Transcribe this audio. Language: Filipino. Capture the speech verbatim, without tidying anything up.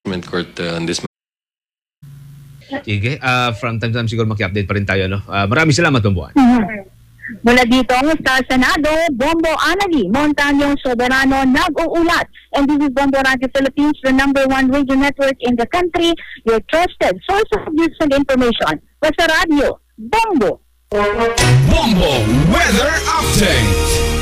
court uh, on this. Sige, uh, from time to time siguro maki-update pa rin tayo. No? Uh, maraming salamat, Bombo. Mm-hmm. Mula dito sa Senado, Bombo Anali, Montanyong Soberano, nag-uulat. And this is Bombo Radio Philippines, the number one radio network in the country, your trusted source of news and information. Basta Radio, Bombo. Bombo Weather Update.